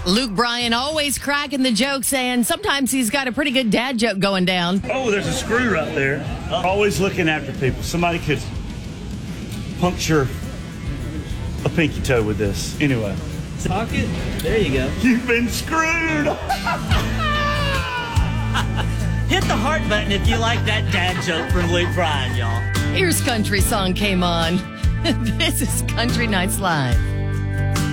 Luke Bryan always cracking the jokes, and sometimes he's got a pretty good dad joke going down. Oh, there's a screw right there. Always looking after people. Somebody could puncture a pinky toe with this. Anyway. Pocket? There you go. You've been screwed! Hit the heart button if you like that dad joke from Luke Bryan, y'all. Here's Country Song Came On. This is Country Nights Live.